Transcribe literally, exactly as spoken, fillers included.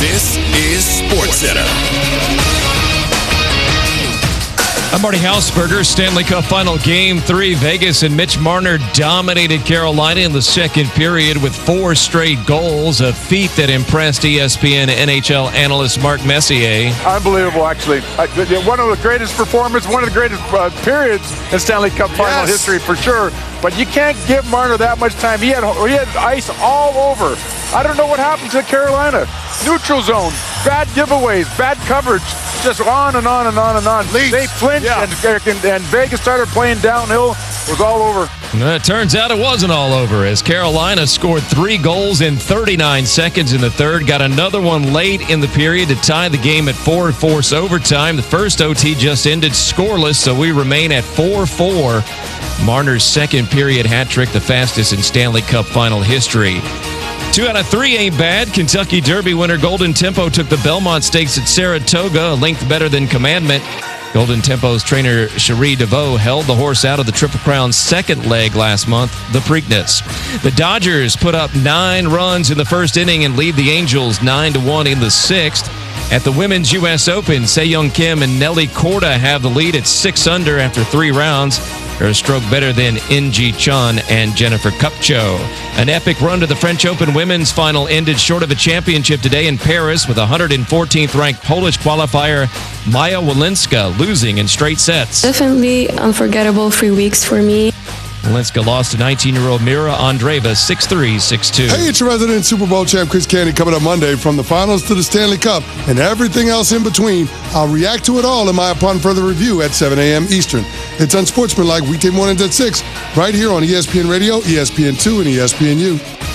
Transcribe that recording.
This is SportsCenter. I'm Marty Hausberger. Stanley Cup Final Game three. Vegas and Mitch Marner dominated Carolina in the second period with four straight goals, a feat that impressed E S P N N H L analyst Mark Messier. Unbelievable, actually. One of the greatest performances, one of the greatest uh, periods in Stanley Cup Final yes. history for sure. But you can't give Marner that much time. He had, he had ice all over. I don't know what happened to Carolina. Neutral zone, bad giveaways, bad coverage. Just on and on and on and on. Leaks. They flinched, yeah. and, and Vegas started playing downhill. It was all over. Well, it turns out it wasn't all over, as Carolina scored three goals in thirty-nine seconds in the third, got another one late in the period to tie the game at four and force overtime. The first O T just ended scoreless, so we remain at four four. Marner's second period hat trick, the fastest in Stanley Cup Final history. Two out of three ain't bad. Kentucky Derby winner Golden Tempo took the Belmont Stakes at Saratoga, a length better than Commandment. Golden Tempo's trainer Cherie DeVoe held the horse out of the Triple Crown's second leg last month, the Preakness. The Dodgers put up nine runs in the first inning and lead the Angels nine to one in the sixth. At the Women's U S Open, Se-Young Kim and Nelly Korda have the lead at six under after three rounds. They're a stroke better than In-Ji Chun and Jennifer Kupcho. An epic run to the French Open women's final ended short of a championship today in Paris with one hundred fourteenth ranked Polish qualifier Maja Walinska losing in straight sets. Definitely unforgettable three weeks for me. Walinska lost to nineteen-year-old Mira Andreeva six three, six two. Hey, it's your resident Super Bowl champ Chris Candy coming up Monday. From the finals to the Stanley Cup and everything else in between, I'll react to it all in my Upon Further Review at seven a.m. Eastern. It's Unsportsmanlike weekday mornings at six, right here on E S P N Radio, E S P N two, and E S P N U.